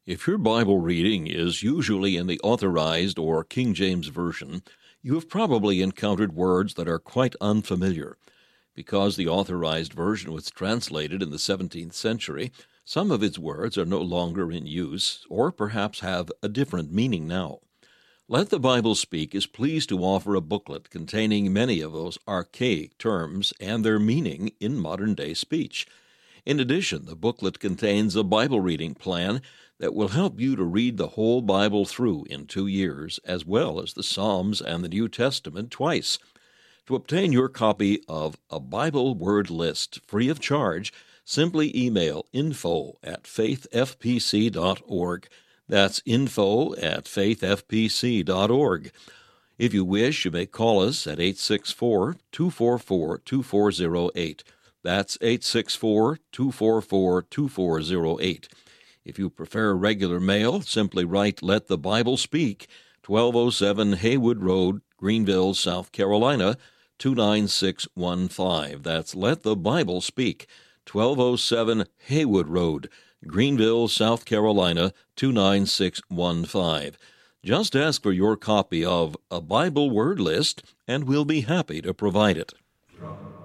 If your Bible reading is usually in the Authorized or King James Version, you have probably encountered words that are quite unfamiliar. Because the Authorized Version was translated in the 17th century, some of its words are no longer in use, or perhaps have a different meaning now. Let the Bible Speak is pleased to offer a booklet containing many of those archaic terms and their meaning in modern-day speech. In addition, the booklet contains a Bible reading plan that will help you to read the whole Bible through in 2 years, as well as the Psalms and the New Testament twice. To obtain your copy of A Bible Word List free of charge, simply email info@faithfpc.org. That's info@faithfpc.org. If you wish, you may call us at 864-244-2408. That's 864-244-2408. If you prefer regular mail, simply write Let the Bible Speak, 1207 Haywood Road, Greenville, South Carolina, 29615. That's Let the Bible Speak, 1207 Haywood Road, Greenville, South Carolina, 29615. Just ask for your copy of A Bible Word List, and we'll be happy to provide it.